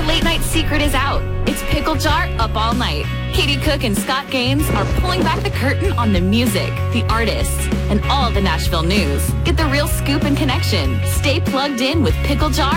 late night secret is out. It's Pickle Jar Up All Night. Katie Cook and Scott Gaines are pulling back the curtain on the music, the artists, and all the Nashville news. Get the real scoop and connection. Stay plugged in with Pickle Jar